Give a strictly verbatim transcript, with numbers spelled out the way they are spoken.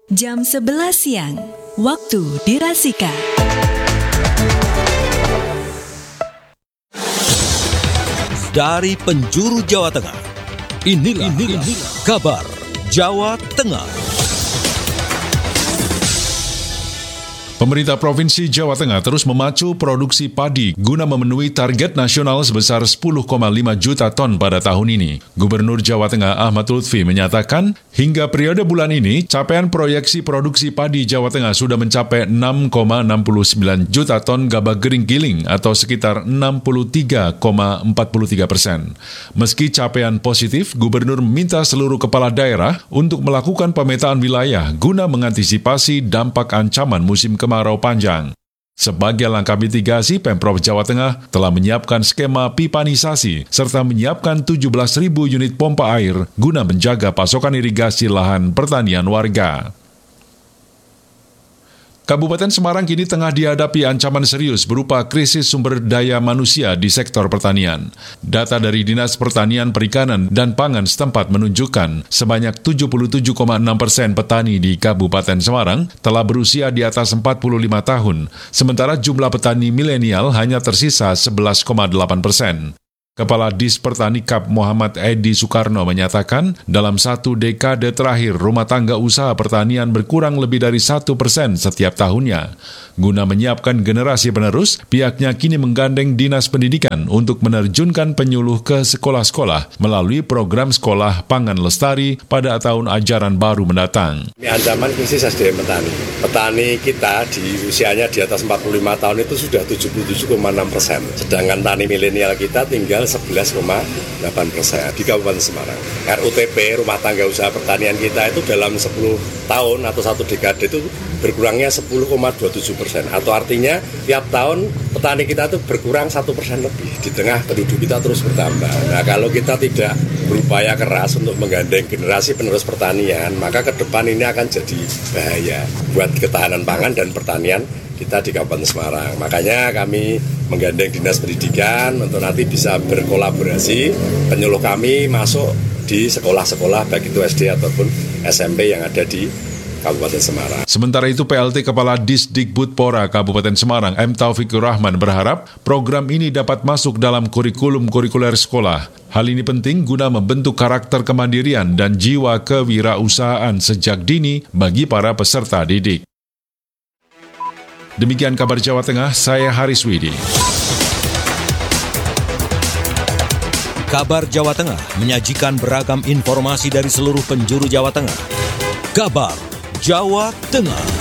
Jam sebelas siang, waktu dirasika. Dari penjuru Jawa Tengah, inilah, inilah, inilah kabar Jawa Tengah. Pemerintah Provinsi Jawa Tengah terus memacu produksi padi guna memenuhi target nasional sebesar sepuluh koma lima juta ton pada tahun ini. Gubernur Jawa Tengah Ahmad Lutfi menyatakan, hingga periode bulan ini, capaian proyeksi produksi padi Jawa Tengah sudah mencapai enam koma enam sembilan juta ton gabah kering giling atau sekitar enam puluh tiga koma empat tiga persen. Meski capaian positif, Gubernur meminta seluruh kepala daerah untuk melakukan pemetaan wilayah guna mengantisipasi dampak ancaman musim kemarau. kemarau panjang. Sebagai langkah mitigasi, Pemprov Jawa Tengah telah menyiapkan skema pipanisasi serta menyiapkan tujuh belas ribu unit pompa air guna menjaga pasokan irigasi lahan pertanian warga. Kabupaten Semarang kini tengah dihadapi ancaman serius berupa krisis sumber daya manusia di sektor pertanian. Data dari Dinas Pertanian, Perikanan, dan Pangan setempat menunjukkan sebanyak tujuh puluh tujuh koma enam persen petani di Kabupaten Semarang telah berusia di atas empat puluh lima tahun, sementara jumlah petani milenial hanya tersisa sebelas koma delapan persen. Kepala Dispertanikab Muhammad Edi Soekarno menyatakan, dalam satu dekade terakhir, rumah tangga usaha pertanian berkurang lebih dari satu persen setiap tahunnya. Guna menyiapkan generasi penerus, pihaknya kini menggandeng Dinas Pendidikan untuk menerjunkan penyuluh ke sekolah-sekolah melalui program Sekolah Pangan Lestari pada tahun ajaran baru mendatang. Ancaman krisis S D M petani. Petani kita di usianya di atas empat puluh lima tahun itu sudah tujuh puluh tujuh koma enam persen. Sedangkan tani milenial kita tinggal sebelas koma delapan persen di Kabupaten Semarang. R U T P, rumah tangga usaha pertanian kita itu dalam sepuluh tahun atau satu dekade itu berkurangnya sepuluh koma dua tujuh persen. Atau artinya tiap tahun petani kita itu berkurang satu persen lebih. Di tengah penduduk kita terus bertambah. Nah, kalau kita tidak berupaya keras untuk menggandeng generasi penerus pertanian, maka ke depan ini akan jadi bahaya buat ketahanan pangan dan pertanian kita di Kabupaten Semarang. Makanya kami menggandeng Dinas Pendidikan untuk nanti bisa berkolaborasi, penyuluh kami masuk di sekolah-sekolah baik itu S D ataupun S M P yang ada di Kabupaten Semarang. Sementara itu, P L T Kepala Disdikbudpora Kabupaten Semarang M. Taufikur Rahman berharap program ini dapat masuk dalam kurikulum kurikuler sekolah. Hal ini penting guna membentuk karakter kemandirian dan jiwa kewirausahaan sejak dini bagi para peserta didik. Demikian kabar Jawa Tengah, saya Haris Widi. Kabar Jawa Tengah menyajikan beragam informasi dari seluruh penjuru Jawa Tengah. Kabar Jawa Tengah.